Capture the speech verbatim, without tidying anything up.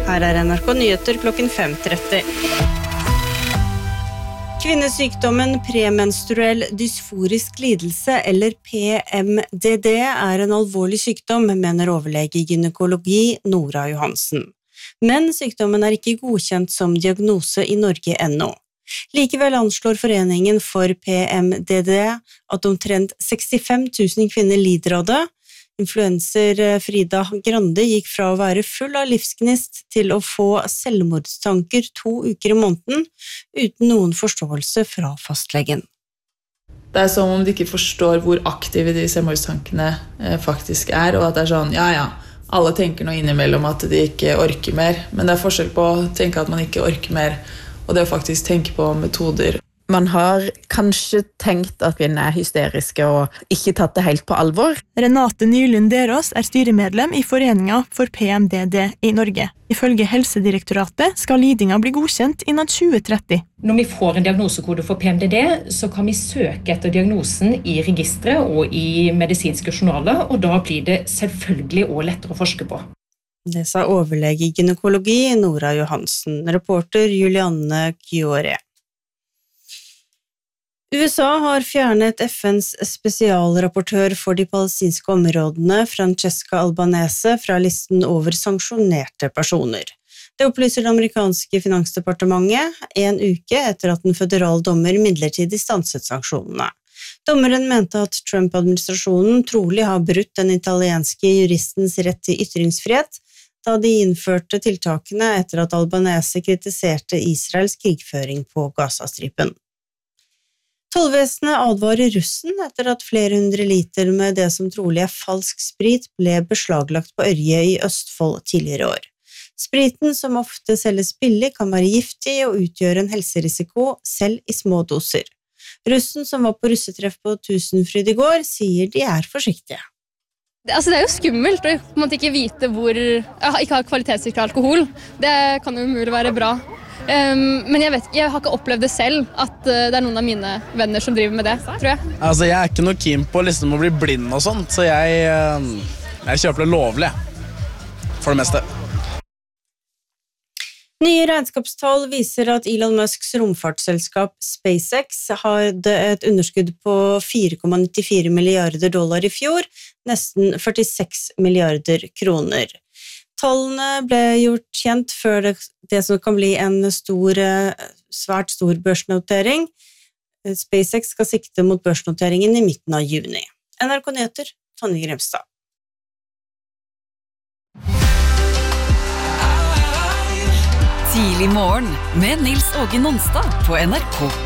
Her er N R K Nyheter klokken fem tretti. Kvinnesykdommen premenstruell dysforisk lidelse, eller P M D D, er en alvorlig sykdom, mener overlege i gynekologi Nora Johansen. Men sykdommen er ikke godkjent som diagnose i Norge ennå. Likevel anslår Foreningen for P M D D at omtrent sekstifem tusen kvinner lider av det. Influencer Frida Grande gikk fra å være full av livsgnist til å få selvmordstanker to uker i måneden, uten noen forståelse fra fastlegen. Det er som om de ikke forstår hvor aktive de selvmordstankene faktisk er, og at det er sånn, ja ja, alle tenker noe innimellom at de ikke orker mer, men det er forskjell på å tenke at man ikke orker mer, og det å faktisk tenke på metoder. Man har kanskje tenkt at kvinner er hysteriske og ikke tatt det helt på alvor. Renate Nylund Derås er styremedlem i Foreningen for P M D D i Norge. Ifølge Helsedirektoratet skal lidinga bli godkjent innen tjue tretti. Når vi får en diagnosekode for P M D D, så kan vi søke etter diagnosen i registret og i medisinske journaler, og da blir det selvfølgelig også lettere å forske på. Det sa overlege i gynekologi Nora Johansen, reporter Julianne Kjore. U S A har fjernet F N's spesialrapportør for de palestinske områdene, Francesca Albanese, fra listen over sanksjonerte personer. Det opplyser det amerikanske finansdepartementet en uke etter at en føderal dommer midlertidig stanset sanksjonene. Dommeren mente at Trump-administrasjonen trolig har brutt den italienske juristens rett til ytringsfrihet, da de innførte tiltakene etter at Albanese kritiserte Israels krigføring på Gazastripen. Tollvesenet advarer russen etter at flere hundre liter med det som trolig er falsk sprit ble beslaglagt på Ørje i Østfold tidligere år. Spriten, som ofte selges billig, kan være giftig og utgjøre en helserisiko selv i små doser. Russen, som var på russetreff på Tusenfryd i går, sier de er forsiktige. Altså, det er jo skummelt å på en måte ikke vite hvor ikke ha kvalitetssikret alkohol. Det kan jo umulig være bra. Um, men jeg, vet, jeg har ikke opplevd det selv, at uh, det er noen av mine venner som driver med det, tror jeg. Altså, jeg er ikke noe keen på liksom, å bli blind og sånt, så jeg, uh, jeg kjøper det lovlig, for det meste. Nye regnskapstall viser at Elon Musks romfartsselskap SpaceX hadde et underskudd på fire komma nittifire milliarder dollar i fjor, nesten førtiseks milliarder kroner. Tallene ble gjort kjent før det, det som kan bli en stor, svært stor børsnotering. SpaceX skal sikte mot børsnoteringen i midten av juni. N R K Nyheter, Tonje Grimstad. Tidlig morgen med Nils Åge Nonstad på N R K